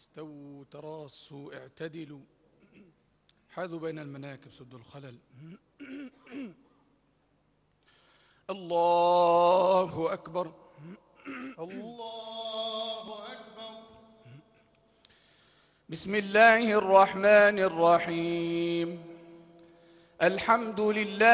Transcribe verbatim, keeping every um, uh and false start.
استووا تراصوا اعتدلوا حاذوا بين المناكب سدوا الخلل. الله أكبر. الله أكبر. بسم الله الرحمن الرحيم. الحمد لله